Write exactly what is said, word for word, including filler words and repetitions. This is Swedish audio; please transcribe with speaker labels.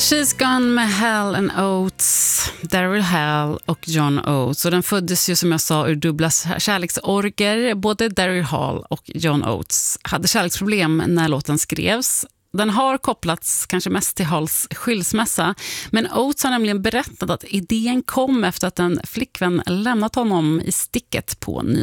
Speaker 1: She's Gone med Hall and Oates, Daryl Hall och John Oates. Och den föddes ju som jag sa ur dubbla kärleksorger. Både Daryl Hall och John Oates hade kärleksproblem när låten skrevs. Den har kopplats kanske mest till Halls skilsmässa, men Oates har nämligen berättat att idén kom efter att en flickvän lämnat honom i sticket på ny